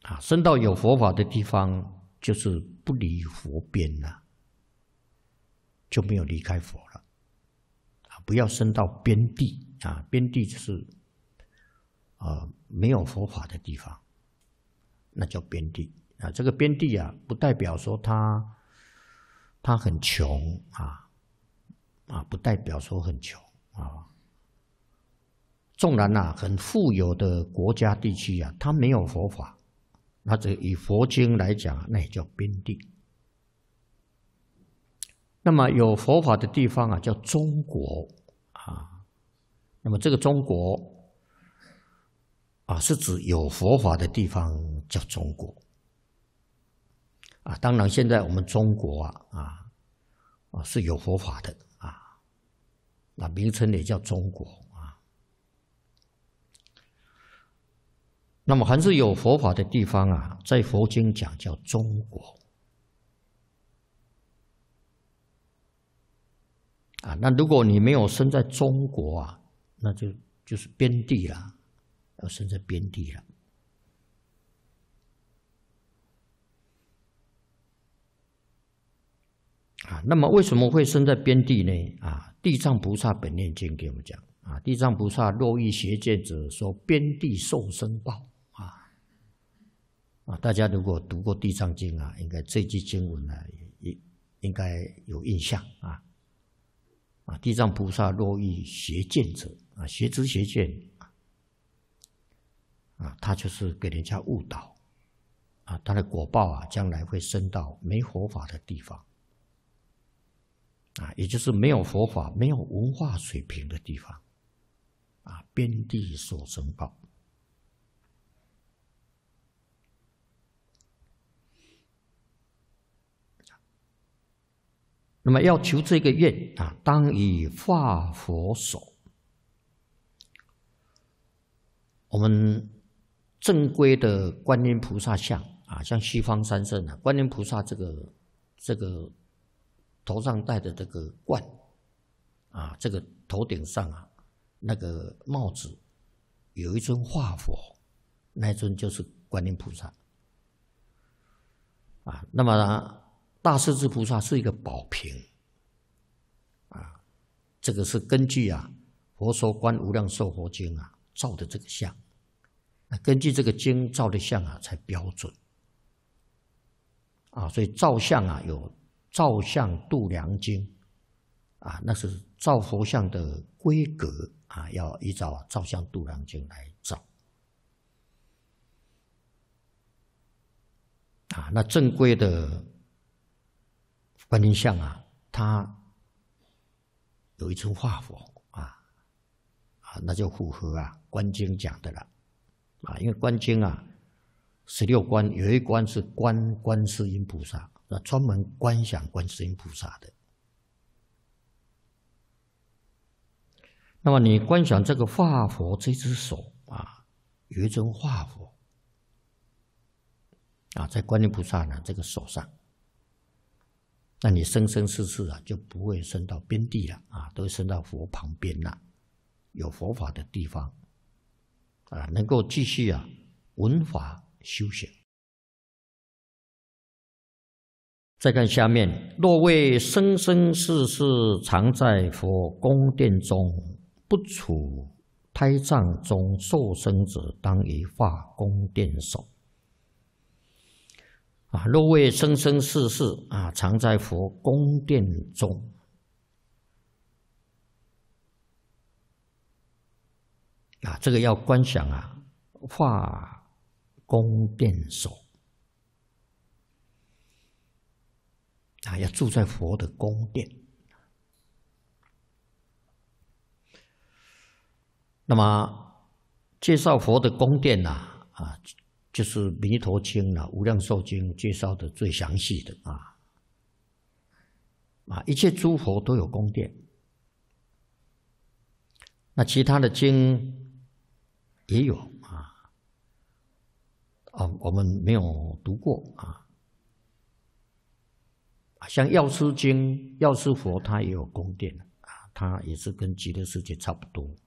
升到有佛法的地方，就是不离佛边了，就没有离开佛了。不要升到边地边地就是没有佛法的地方，那叫边地这个边地不代表说他很穷不代表说很穷纵然很富有的国家地区它没有佛法，那这以佛经来讲，那也叫边地。那么有佛法的地方叫中国那么这个中国是指有佛法的地方叫中国当然现在我们中国是有佛法的那名称也叫中国那么凡是有佛法的地方在佛经讲叫中国那如果你没有生在中国那就是边地了，要生在边地了。那么为什么会生在边地呢？地藏菩萨本愿经给我们讲地藏菩萨若遇邪见者，说边地受生报大家如果读过地藏经应该这句经文也应该有印象地藏菩萨若遇邪见者邪知邪见他就是给人家误导他的果报将来会升到没佛法的地方也就是没有佛法、没有文化水平的地方边地受生报。那么要求这个愿当以化佛手。我们正规的观音菩萨像像西方三圣观音菩萨这个头上戴的这个冠这个头顶上那个帽子有一尊化佛，那一尊就是观音菩萨那么大势至菩萨是一个宝瓶这个是根据《佛说观无量寿佛经》造的这个像，根据这个经造的像才标准所以造像有造像度量经那是造佛像的规格要依照造像度量经来造那正规的观音像它有一尊化佛那就符合观经讲的了因为观经16观有一关是观世音菩萨，专门观想观世音菩萨的。那么你观想这个化佛这只手有一尊化佛在观音菩萨这个手上，那你生生世世就不会升到边地了都会升到佛旁边了，有佛法的地方能够继续闻法修行。再看下面，若为生生世世常在佛宫殿中，不处胎藏中受生者，当以化宫殿手。若为生生世世常在佛宫殿中，这个要观想化宫殿手要住在佛的宫殿。那么介绍佛的宫殿就是《弥陀经》无量寿经》介绍的最详细的一切诸佛都有宫殿。那其他的经也有我们没有读过像药师经，药师佛他也有宫殿他也是跟极乐世界差不多